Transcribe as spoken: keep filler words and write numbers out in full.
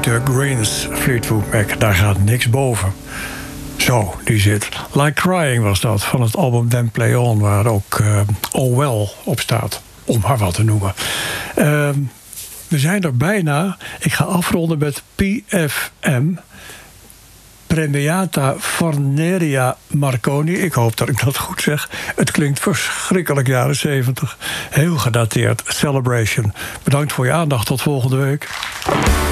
Peter Green's Fleetwood Mac. Daar gaat niks boven. Zo, die zit. Like Crying was dat, van het album Then Play On... waar ook uh, Oh Well op staat, om maar wat te noemen. Uh, we zijn er bijna. Ik ga afronden met P F M... Premiata Forneria Marconi. Ik hoop dat ik dat goed zeg. Het klinkt verschrikkelijk jaren zeventig. Heel gedateerd. Celebration. Bedankt voor je aandacht. Tot volgende week.